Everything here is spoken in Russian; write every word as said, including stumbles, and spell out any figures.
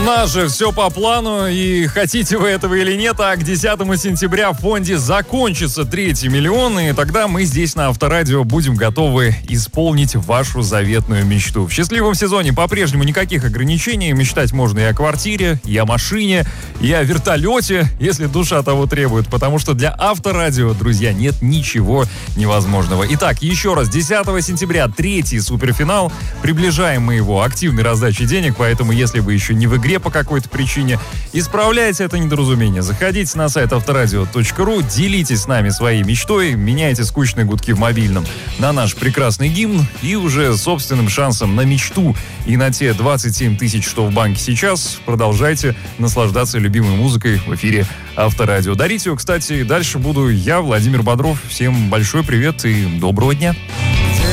нас же все по плану, и хотите вы этого или нет, а к десятому сентября в фонде закончится третий миллион, и тогда мы здесь на Авторадио будем готовы исполнить вашу заветную мечту. В счастливом сезоне по-прежнему никаких ограничений, мечтать можно и о квартире, и о машине, и о вертолете, если душа того требует, потому что для Авторадио, друзья, нет ничего невозможного. Итак, еще раз, десятого сентября третий суперфинал, приближаем мы его активной раздачей денег, поэтому если вы еще не в игре по какой-то причине, исправляйте это недоразумение. Заходите на сайт авторадио точка ру, делитесь с нами своей мечтой, меняйте скучные гудки в мобильном на наш прекрасный гимн и уже собственным шансом на мечту и на те двадцать семь тысяч, что в банке сейчас, продолжайте наслаждаться любимой музыкой в эфире Авторадио. Дарить ее, кстати, дальше буду я, Владимир Бодров. Всем большой привет и доброго дня.